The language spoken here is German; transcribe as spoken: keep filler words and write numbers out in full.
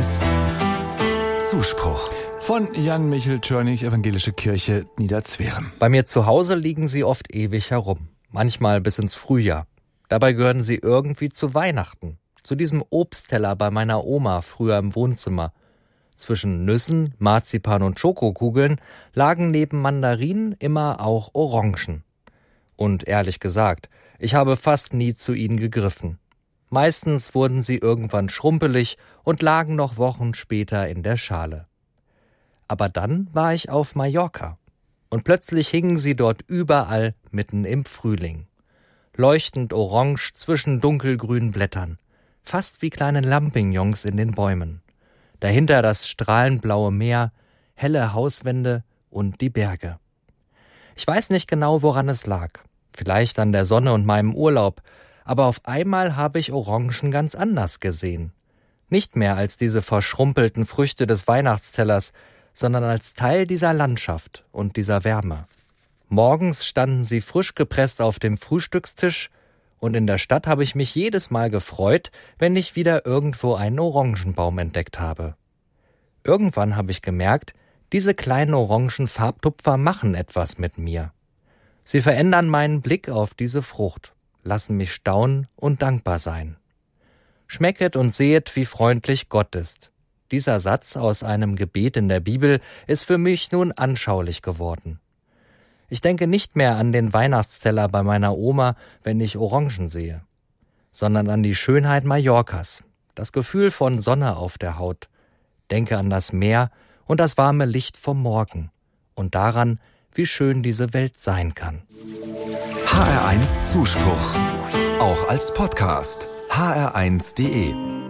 eins Zuspruch von Jan Michel Tschörnig, Evangelische Kirche, Niederzweren. Bei mir zu Hause liegen sie oft ewig herum, manchmal bis ins Frühjahr. Dabei gehören sie irgendwie zu Weihnachten, zu diesem Obstteller bei meiner Oma früher im Wohnzimmer. Zwischen Nüssen, Marzipan und Schokokugeln lagen neben Mandarinen immer auch Orangen. Und ehrlich gesagt, ich habe fast nie zu ihnen gegriffen. Meistens wurden sie irgendwann schrumpelig und lagen noch Wochen später in der Schale. Aber dann war ich auf Mallorca und plötzlich hingen sie dort überall mitten im Frühling. Leuchtend orange zwischen dunkelgrünen Blättern, fast wie kleine Lampignons in den Bäumen. Dahinter das strahlend blaue Meer, helle Hauswände und die Berge. Ich weiß nicht genau, woran es lag. Vielleicht an der Sonne und meinem Urlaub, aber auf einmal habe ich Orangen ganz anders gesehen. Nicht mehr als diese verschrumpelten Früchte des Weihnachtstellers, sondern als Teil dieser Landschaft und dieser Wärme. Morgens standen sie frisch gepresst auf dem Frühstückstisch und in der Stadt habe ich mich jedes Mal gefreut, wenn ich wieder irgendwo einen Orangenbaum entdeckt habe. Irgendwann habe ich gemerkt, diese kleinen orangen Farbtupfer machen etwas mit mir. Sie verändern meinen Blick auf diese Frucht, lassen mich staunen und dankbar sein. Schmecket und sehet, wie freundlich Gott ist. Dieser Satz aus einem Gebet in der Bibel ist für mich nun anschaulich geworden. Ich denke nicht mehr an den Weihnachtsteller bei meiner Oma, wenn ich Orangen sehe, sondern an die Schönheit Mallorcas, das Gefühl von Sonne auf der Haut. Denke an das Meer und das warme Licht vom Morgen und daran, wie schön diese Welt sein kann. H R eins Zuspruch, auch als Podcast, h r eins punkt d e.